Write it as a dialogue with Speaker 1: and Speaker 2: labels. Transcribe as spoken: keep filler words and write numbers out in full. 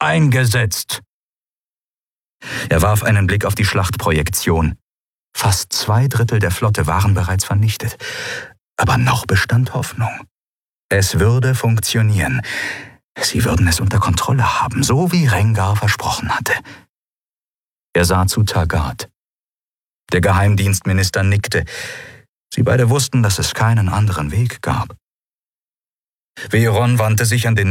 Speaker 1: eingesetzt. Er warf einen Blick auf die Schlachtprojektion. Fast zwei Drittel der Flotte waren bereits vernichtet. Aber noch bestand Hoffnung. Es würde funktionieren. Sie würden es unter Kontrolle haben, so wie Rengar versprochen hatte. Er sah zu Taggart. Der Geheimdienstminister nickte. Sie beide wussten, dass es keinen anderen Weg gab. Veron wandte sich an den